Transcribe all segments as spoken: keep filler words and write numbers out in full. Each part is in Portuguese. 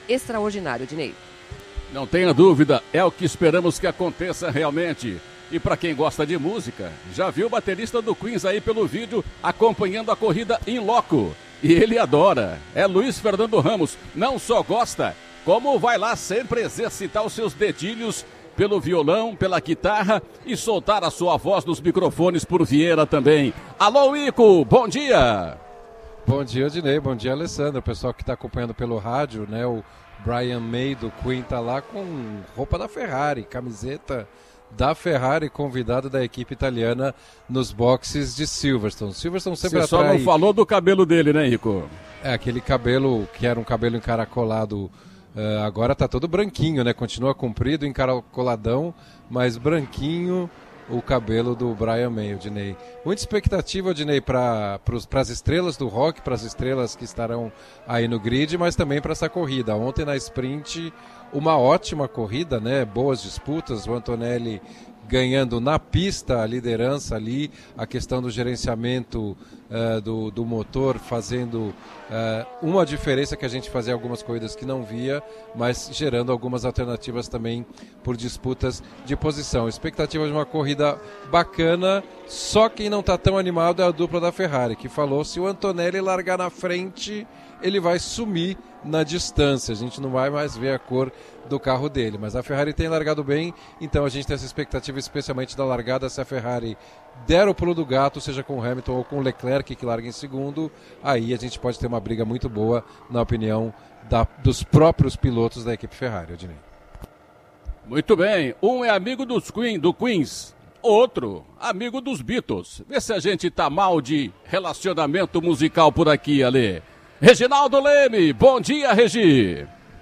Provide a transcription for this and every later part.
extraordinário, Dinei. Não tenha dúvida, é o que esperamos que aconteça realmente. E para quem gosta de música, já viu o baterista do Queens aí pelo vídeo acompanhando a corrida in loco. E ele adora. É Luiz Fernando Ramos. Não só gosta, como vai lá sempre exercitar os seus dedilhos pelo violão, pela guitarra e soltar a sua voz nos microfones por Vieira também. Alô, Ico, bom dia! Bom dia, Dinei, bom dia, Alessandro. O pessoal que está acompanhando pelo rádio, né, o Brian May do Queen tá lá com roupa da Ferrari, camiseta da Ferrari, convidado da equipe italiana nos boxes de Silverstone. Silverstone sempre Você atrai... só não falou do cabelo dele, né, Rico? É, aquele cabelo que era um cabelo encaracolado, uh, agora tá todo branquinho, né? Continua comprido, encaracoladão, mas branquinho o cabelo do Brian May, o Dinei. Muita expectativa, Dinei, para as estrelas do rock, para as estrelas que estarão aí no grid, mas também para essa corrida. Ontem na sprint, uma ótima corrida, né? Boas disputas, o Antonelli ganhando na pista a liderança ali, a questão do gerenciamento uh, do, do motor, fazendo uh, uma diferença que a gente fazia em algumas corridas que não via, mas gerando algumas alternativas também por disputas de posição. Expectativa de uma corrida bacana, só quem não está tão animado é a dupla da Ferrari, que falou se o Antonelli largar na frente, ele vai sumir na distância, a gente não vai mais ver a cor do carro dele, mas a Ferrari tem largado bem, então a gente tem essa expectativa especialmente da largada. Se a Ferrari der o pulo do gato, seja com o Hamilton ou com o Leclerc, que larga em segundo, aí a gente pode ter uma briga muito boa, na opinião da, dos próprios pilotos da equipe Ferrari, Odinei. Muito bem, um é amigo dos Queen, do Queens, outro amigo dos Beatles. Vê se a gente tá mal de relacionamento musical por aqui, Ale. Reginaldo Leme, bom dia, Regi.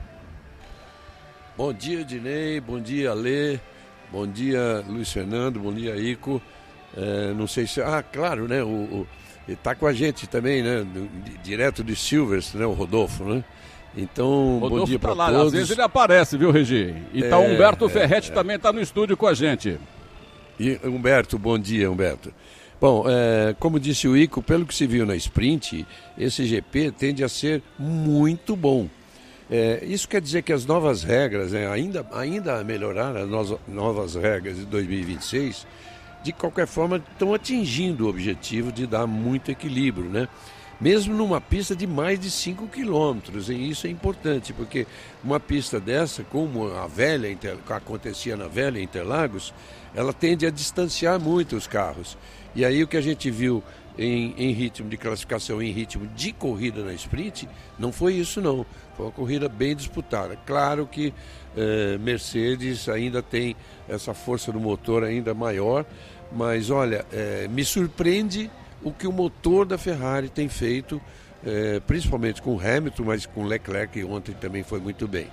Bom dia, Dinei, bom dia, Alê, bom dia, Luiz Fernando, bom dia, Ico. É, não sei se... Ah, claro, né, o, o, ele tá com a gente também, né, do, direto de Silverstone, né, o Rodolfo, né. Então, Rodolfo bom dia para lá, todos. Às vezes ele aparece, viu, Regi? E tá é, o Humberto é, Ferretti é. também tá no estúdio com a gente. E Humberto, bom dia, Humberto. Bom, é, como disse o Ico, pelo que se viu na sprint, esse G P tende a ser muito bom. É, isso quer dizer que as novas regras, né, ainda, ainda a melhorar as no, novas regras de dois mil e vinte e seis, de qualquer forma estão atingindo o objetivo de dar muito equilíbrio, né? Mesmo numa pista de mais de cinco quilômetros, e isso é importante, porque uma pista dessa, como a velha, que acontecia na velha Interlagos, ela tende a distanciar muito os carros. E aí o que a gente viu em, em ritmo de classificação, em ritmo de corrida na sprint, não foi isso não. Foi uma corrida bem disputada. Claro que eh, Mercedes ainda tem essa força do motor ainda maior, mas olha, eh, me surpreende o que o motor da Ferrari tem feito, eh, principalmente com Hamilton, mas com Leclerc, que ontem também foi muito bem.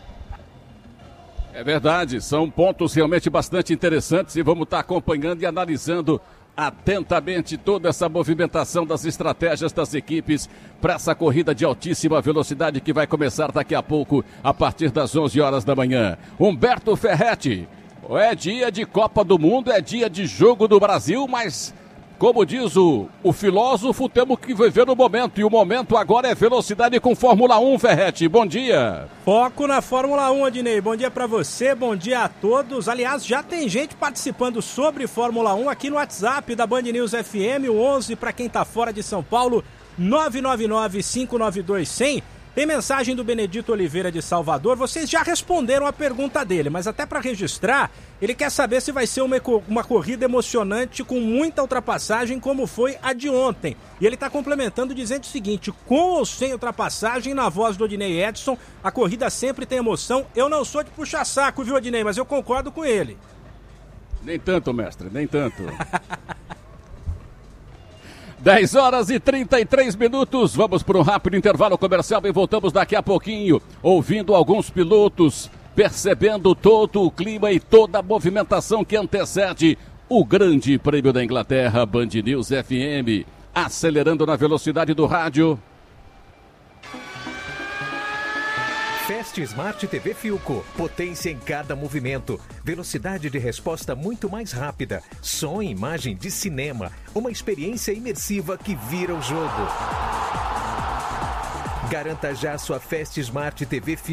É verdade, são pontos realmente bastante interessantes e vamos estar acompanhando e analisando atentamente toda essa movimentação das estratégias das equipes para essa corrida de altíssima velocidade que vai começar daqui a pouco, a partir das onze horas da manhã. Humberto Ferretti, é dia de Copa do Mundo, é dia de Jogo do Brasil, mas como diz o, o filósofo, temos que viver o momento, e o momento agora é velocidade com Fórmula um, Ferretti. Bom dia. Foco na Fórmula um, Adinei. Bom dia para você, bom dia a todos. Aliás, já tem gente participando sobre Fórmula um aqui no WhatsApp da Band News F M, o onze para quem tá fora de São Paulo, nove nove nove, cinco nove dois, cem. Tem mensagem do Benedito Oliveira de Salvador. Vocês já responderam a pergunta dele, mas até para registrar, ele quer saber se vai ser uma, uma corrida emocionante com muita ultrapassagem, como foi a de ontem. E ele está complementando dizendo o seguinte: com ou sem ultrapassagem, na voz do Odinei Edson, a corrida sempre tem emoção. Eu não sou de puxar saco, viu, Odinei, mas eu concordo com ele. Nem tanto, mestre, nem tanto. dez horas e trinta e três minutos, vamos para um rápido intervalo comercial e voltamos daqui a pouquinho, ouvindo alguns pilotos, percebendo todo o clima e toda a movimentação que antecede o Grande Prêmio da Inglaterra. Band News F M, acelerando na velocidade do rádio. Fast Smart T V Philco, potência em cada movimento, velocidade de resposta muito mais rápida, som e imagem de cinema, uma experiência imersiva que vira o jogo. Garanta já sua Fast Smart T V Philco.